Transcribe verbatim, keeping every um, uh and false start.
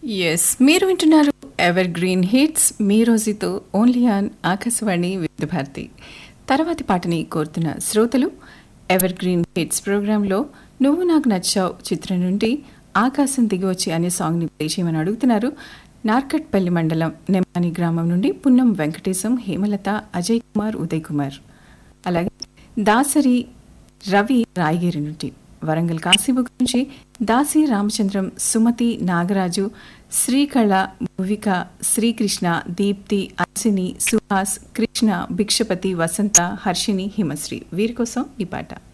Yes మీరు వింటున్నారు ever green hits మీ రోజుతో ఓన్లీ ఆన్ ఆకాశవాణి వివిధ భారతి. తర్వాతి పాటని కోరుతున్న శ్రోతలు ఎవర్ గ్రీన్ హిట్స్ ప్రోగ్రాంలో నువ్వు నాకు నచ్చావు చిత్రం నుండి ఆకాశం దిగి వచ్చి అనే సాంగ్ని ప్లే చేయమని అడుగుతున్నారు. నార్కట్పల్లి మండలం నెమ్మాని గ్రామం నుండి పున్నం వెంకటేశం, హేమలత, అజయ్ కుమార్, ఉదయ్ కుమార్, అలాగే దాసరి రవి రాయగిరి నుండి, వరంగల్ కాశీబుక్ నుంచి దాసి రామచంద్రం, సుమతి, నాగరాజు, శ్రీకళ, భువిక, శ్రీకృష్ణ, దీప్తి, అర్సిని, సుహాస్, కృష్ణ, భిక్షపతి, వసంత, హర్షిని, హిమశ్రీ వీరి కోసం ఈ పాట.